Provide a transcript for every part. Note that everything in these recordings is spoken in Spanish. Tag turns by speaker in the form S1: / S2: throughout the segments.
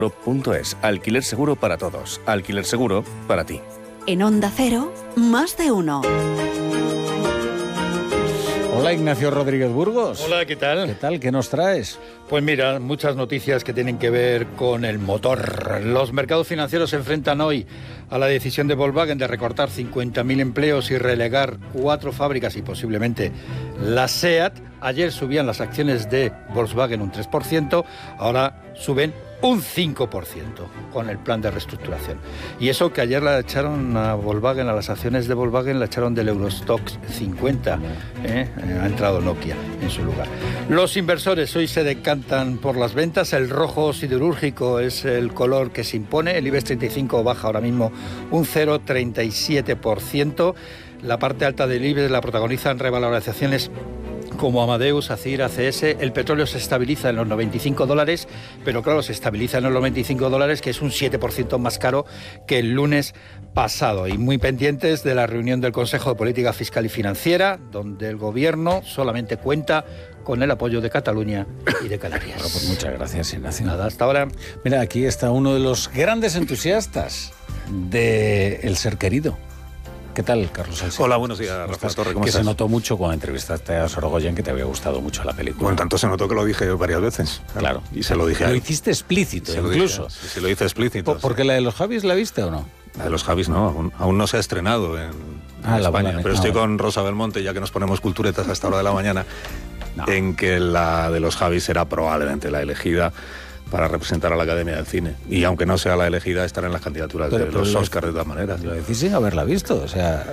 S1: Alquiler seguro para todos. Alquiler seguro para ti.
S2: En Onda Cero, más de uno.
S3: Hola, Ignacio Rodríguez Burgos.
S4: Hola, ¿qué tal?
S3: ¿Qué tal? ¿Qué nos traes?
S4: Pues mira, muchas noticias que tienen que ver con el motor. Los mercados financieros se enfrentan hoy a la decisión de Volkswagen de recortar 50.000 empleos y relegar 4 fábricas y posiblemente la SEAT. Ayer subían las acciones de Volkswagen un 3%, ahora suben un 5% con el plan de reestructuración. Y eso que ayer la echaron a Volkswagen, a las acciones de Volkswagen, la echaron del Eurostoxx 50. Ha entrado Nokia en su lugar. Los inversores hoy se decantan por las ventas. El rojo siderúrgico es el color que se impone. El IBEX 35 baja ahora mismo un 0,37%. La parte alta del IBEX la protagonizan revalorizaciones como Amadeus, ACIR, ACS. El petróleo se estabiliza en los $95, pero claro, se estabiliza en los $95, que es un 7% más caro que el lunes pasado. Y muy pendientes de la reunión del Consejo de Política Fiscal y Financiera, donde el Gobierno solamente cuenta con el apoyo de Cataluña y de Canarias.
S3: Bueno, pues muchas gracias, Ignacio.
S4: Nada, hasta ahora.
S3: Mira, aquí está uno de los grandes entusiastas de El Ser Querido. ¿Qué tal, Carlos Salcedo?
S5: Hola, buenos días, Rafael Torre, ¿cómo estás?
S3: Se notó mucho cuando entrevistaste a Sorogoyen que te había gustado mucho la película.
S5: Bueno, tanto se notó que lo dije varias veces.
S3: Claro.
S5: Y se lo dije a él.
S3: Lo hiciste explícito, incluso.
S5: Sí, lo hice explícito.
S3: ¿Porque la de los Javis la viste o no?
S5: La de los Javis no, aún no se ha estrenado en España. Pero estoy con Rosa Belmonte, ya que nos ponemos culturetas a esta hora de la mañana, en que la de los Javis será probablemente la elegida para representar a la Academia del Cine. Y aunque no sea la elegida, estará en las candidaturas de los Oscars de todas maneras.
S3: Lo decís sin haberla visto. O sea,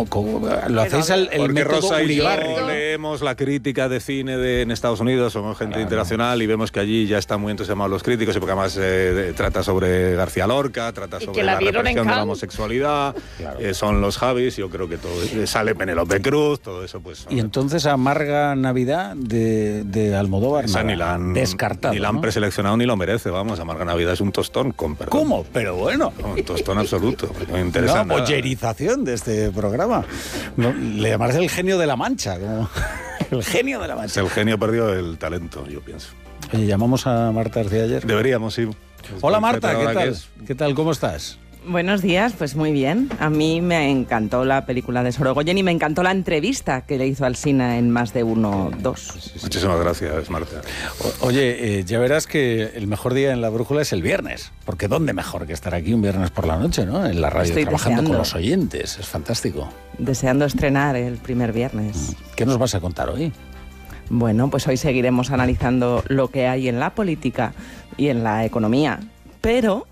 S3: lo hacéis el método
S5: Rosa y yo
S3: Uribarri.
S5: leemos la crítica de cine en Estados Unidos, somos gente internacional y vemos que allí ya están muy entusiasmados los críticos, y porque además trata sobre García Lorca, trata sobre la represión de la homosexualidad, son los Javis, yo creo que todo sale Penélope Cruz, todo eso pues...
S3: Y entonces Amarga Navidad de Almodóvar
S5: ni la han
S3: descartado,
S5: ni la han preseleccionado ni lo merece, vamos, Amarga Navidad es un tostón, con perdón.
S3: ¿Cómo? Pero bueno.
S5: Un tostón absoluto, no me interesa nada.
S3: Bollerización de este programa. No, le llamarás el genio de la Mancha, como el genio de la Mancha.
S5: El genio perdió el talento, yo pienso.
S3: Oye, llamamos a Marta García ayer.
S5: Deberíamos, sí.
S3: Hola Marta, ¿qué tal? ¿Qué tal? ¿Cómo estás?
S6: Buenos días, pues muy bien. A mí me encantó la película de Sorogoyen y me encantó la entrevista que le hizo Alsina en Más de Uno 2.
S5: Muchísimas gracias, Marta.
S3: Oye, ya verás que el mejor día en La Brújula es el viernes, porque ¿dónde mejor que estar aquí un viernes por la noche, ¿no? En la radio,
S6: estoy
S3: trabajando
S6: deseando.
S3: con los oyentes, es fantástico.
S6: Deseando estrenar el primer viernes.
S3: ¿Qué nos vas a contar hoy?
S6: Bueno, pues hoy seguiremos analizando lo que hay en la política y en la economía. Pero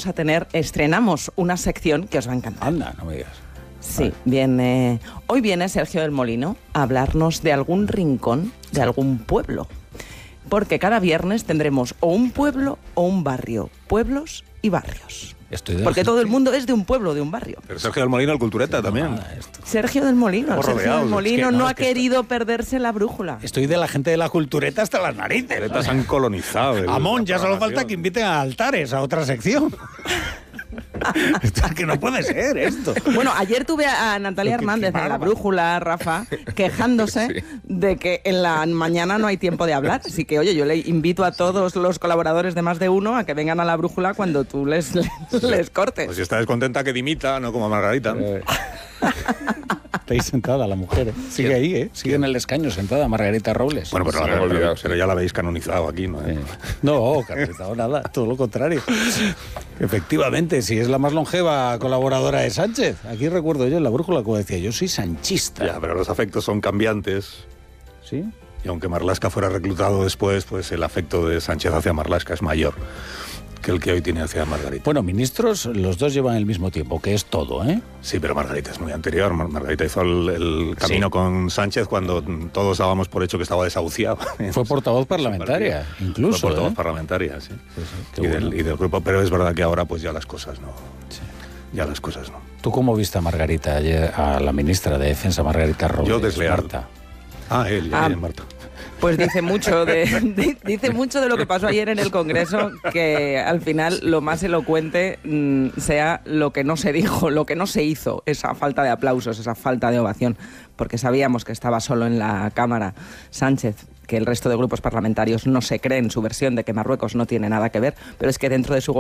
S6: estrenamos una sección que os va a encantar.
S3: Anda, no me digas.
S6: Sí, hoy viene Sergio del Molino a hablarnos de algún rincón, de algún pueblo. Porque cada viernes tendremos o un pueblo o un barrio, pueblos y barrios. Porque todo el mundo es de un pueblo, de un barrio.
S5: Pero Sergio del Molino, el cultureta, también.
S6: Sergio del Molino.
S5: Estamos
S6: Sergio
S5: rodeados.
S6: del Molino
S3: Es que
S6: no ha querido perderse la brújula.
S3: Estoy de la gente de la cultureta hasta las narices.
S5: Los culturetas han colonizado.
S3: Amón, ya solo falta que inviten a Altares, a otra sección. Esto es que no puede ser esto.
S6: Bueno, ayer tuve a Natalia Hernández en La Brújula, Rafa, quejándose de que en la mañana no hay tiempo de hablar. Así que, oye, yo le invito a todos los colaboradores de Más de Uno a que vengan a La Brújula cuando tú les cortes.
S5: Pues si está descontenta, que dimita, no como a Margarita.
S3: Está ahí sentada la mujer, ¿eh? Sigue ahí, ¿eh? Sigue en el escaño sentada Margarita Robles.
S5: Bueno, pero ya la habéis canonizado aquí, ¿no?
S3: No, canonizado nada, todo lo contrario. Efectivamente, si es la más longeva colaboradora de Sánchez. Aquí recuerdo yo en La Brújula, como decía, yo soy sanchista.
S5: Ya, pero los afectos son cambiantes.
S3: ¿Sí?
S5: Y aunque Marlaska fuera reclutado después, pues el afecto de Sánchez hacia Marlaska es mayor que el que hoy tiene hacia Margarita.
S3: Bueno, ministros, los dos llevan el mismo tiempo, que es todo, ¿eh?
S5: Sí, pero Margarita es muy anterior. Margarita hizo el camino con Sánchez cuando todos dábamos por hecho que estaba desahuciado.
S3: Fue portavoz parlamentaria, incluso.
S5: Fue portavoz parlamentaria, sí.
S3: Sí,
S5: y del grupo, pero es verdad que ahora pues ya las cosas no. Sí. Ya las cosas no.
S3: ¿Tú cómo viste a Margarita ayer, a la ministra de Defensa, Margarita Robles?
S5: Yo desleal.
S3: Marta?
S5: Ella, Marta.
S6: Pues dice mucho de lo que pasó ayer en el Congreso, que al final lo más elocuente sea lo que no se dijo, lo que no se hizo, esa falta de aplausos, esa falta de ovación, porque sabíamos que estaba solo en la Cámara Sánchez, que el resto de grupos parlamentarios no se creen su versión de que Marruecos no tiene nada que ver, pero es que dentro de su